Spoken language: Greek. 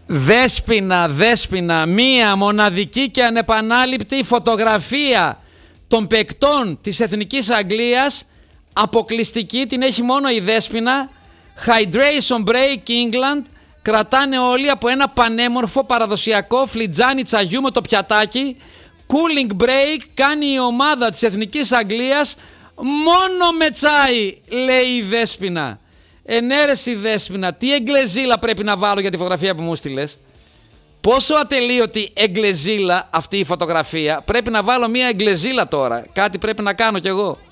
Δέσποινα, μία μοναδική και ανεπανάληπτη φωτογραφία των παικτών της Εθνικής Αγγλίας, αποκλειστική, την έχει μόνο η Δέσποινα. Hydration break England, κρατάνε όλοι από ένα πανέμορφο παραδοσιακό φλιτζάνι τσαγιού με το πιατάκι. Cooling break κάνει η ομάδα της Εθνικής Αγγλίας μόνο με τσάι, λέει η Δέσποινα. Ναι ρε η Δέσποινα, τι εγκλεζίλα πρέπει να βάλω για τη φωτογραφία που μου στείλες. Πόσο ατελείωτη εγκλεζίλα αυτή η φωτογραφία. Πρέπει να βάλω μια εγκλεζίλα τώρα. Κάτι πρέπει να κάνω κι εγώ.